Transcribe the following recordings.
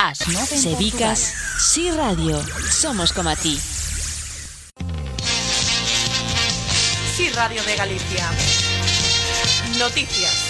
As 9 en Sebicas, Sí Radio, somos como a ti. Sí Radio de Galicia. Noticias.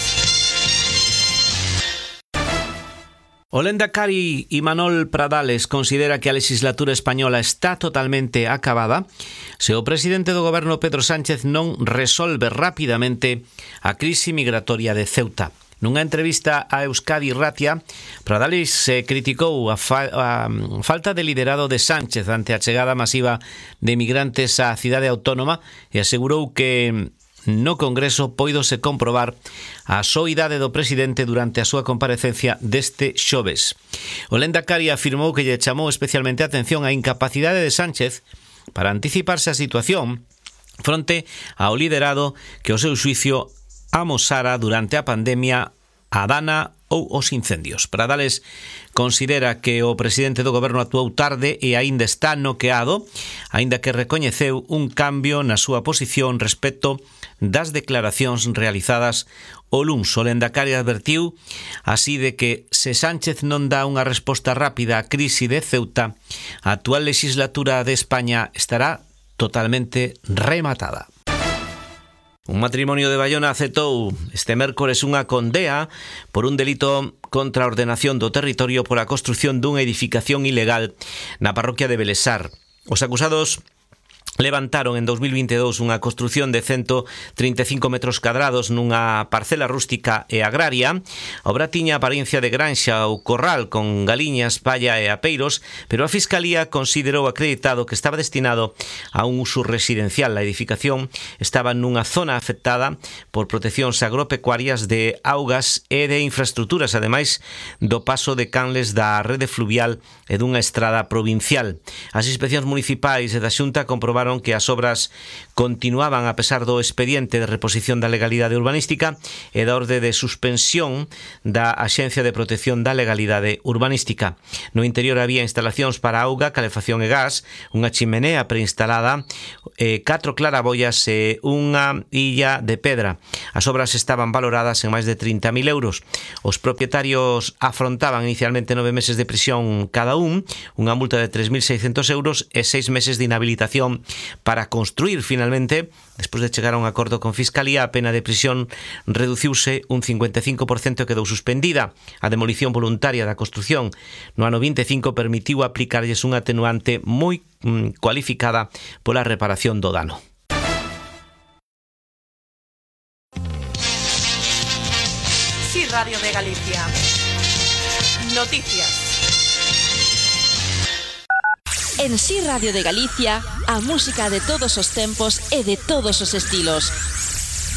O Lehendakari Imanol Pradales considera que a legislatura española está totalmente acabada se o presidente do goberno Pedro Sánchez non resolve rapidamente a crise migratoria de Ceuta. Nunha entrevista a Euskadi Ratia, Pradales criticou a falta de liderado de Sánchez ante a chegada masiva de migrantes á cidade autónoma e asegurou que no Congreso poidose comprobar a soidade do presidente durante a súa comparecencia deste xoves. O Lehendakari afirmou que lle chamou especialmente a atención a incapacidade de Sánchez para anticiparse a situación fronte ao liderado que o seu xuicio amosara durante a pandemia, a dana ou os incendios. Pradales considera que o presidente do goberno actuou tarde e aínda está noqueado, aínda que recoñeceu un cambio na súa posición respecto das declaracións realizadas o luns. O Lehendakari advertiu así de que se Sánchez non dá unha resposta rápida á crise de Ceuta, a actual legislatura de España estará totalmente rematada. Un matrimonio de Baiona aceptou este mércores unha condea por un delito contra a ordenación do territorio pola construción dunha edificación ilegal na parroquia de Belesar. Os acusados levantaron en 2022 unha construción de 135 metros cadrados nunha parcela rústica e agraria. A obra tiña apariencia de granxa ou corral con galiñas, palla e apeiros, pero a Fiscalía considerou acreditado que estaba destinado a un uso residencial. A edificación estaba nunha zona afectada por proteccións agropecuarias de augas e de infraestructuras, ademais do paso de canles da rede fluvial e dunha estrada provincial. As inspeccións municipais e da Xunta comprobaron que as obras continuaban a pesar do expediente de reposición da legalidade urbanística e da orde de suspensión da Axencia de Protección da Legalidade Urbanística. No interior había instalacións para auga, calefacción e gas, unha chimenea preinstalada, 4 claraboias e unha illa de pedra. As obras estaban valoradas en máis de 30.000 euros. Os propietarios afrontaban inicialmente 9 meses de prisión cada un, unha multa de 3.600 euros e 6 meses de inhabilitación para construir. Finalmente, despois de chegar a un acordo con Fiscalía, a pena de prisión reduciuse un 55% e quedou suspendida. A demolición voluntaria da construción no ano 25 permitiu aplicarlles un atenuante moi cualificada pola reparación do dano. Sí Radio de Galicia. Noticias. En Sí Radio de Galicia, a música de todos os tempos e de todos os estilos.